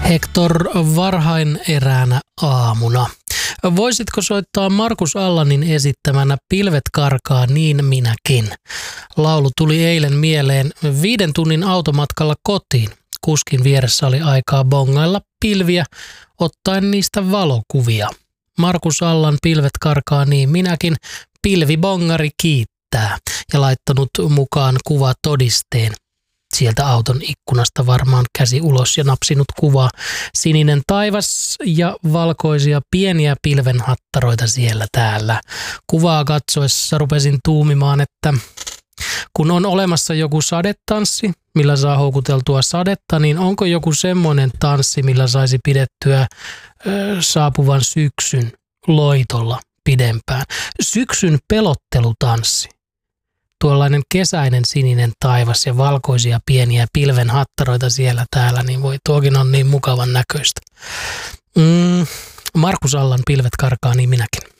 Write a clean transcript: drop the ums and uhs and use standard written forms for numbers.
Hector varhain eräänä aamuna. Voisitko soittaa Markus Allanin esittämänä Pilvet karkaa niin minäkin? Laulu tuli eilen mieleen 5 tunnin automatkalla kotiin. Kuskin vieressä oli aikaa bongailla pilviä, ottaen niistä valokuvia. Markus Allan Pilvet karkaa niin minäkin, pilvibongari kiittää ja laittanut mukaan kuvatodisteen. Sieltä auton ikkunasta varmaan käsi ulos ja napsinut kuvaa. Sininen taivas ja valkoisia pieniä pilvenhattaroita siellä täällä. Kuvaa katsoessa rupesin tuumimaan, että kun on olemassa joku sadetanssi, millä saa houkuteltua sadetta, niin onko joku semmoinen tanssi, millä saisi pidettyä saapuvan syksyn loitolla pidempään? Syksyn pelottelutanssi. Tuollainen kesäinen sininen taivas ja valkoisia pieniä pilvenhattaroita siellä täällä, niin voi tuokin on niin mukavan näköistä. Markus Allan Pilvet karkaa niin minäkin.